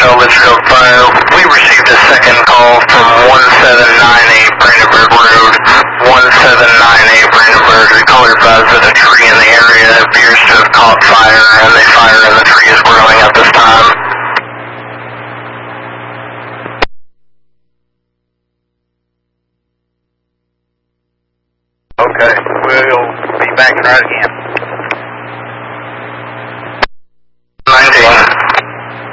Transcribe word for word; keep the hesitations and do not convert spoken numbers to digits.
Nova Scope Fire. We received a second call from one seven nine eight Brandenburg Road. one seven nine eight Brandenburg. The caller advised that a tree in the area appears to have caught fire, and the fire in the tree is growing at this time. Okay, we'll be back right again.